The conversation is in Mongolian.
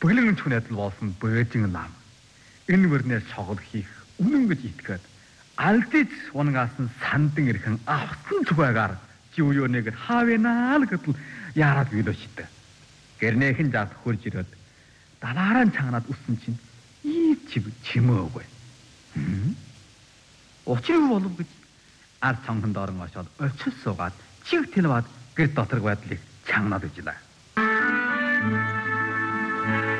Бүглэн түнэдэл болсон бөөжин нам. Энэ мөрнөөс шогол хийх үнэн гэж итгэхэд алдаж унгаас нь сандан ирхэн авсан зүгээгээр жиуёныг хаавэнаа л гэдэл яарад билөөчтэй. Гэрнэхэн жаад хурж ирээд далаараа чанганаад үссэн чинь ий чимээгүй. Учир юу болов гэж ард цонхонд орон очоод очиж суугаад чиг тэлбад гэр доторг байдлыг чанганаад ижлээ.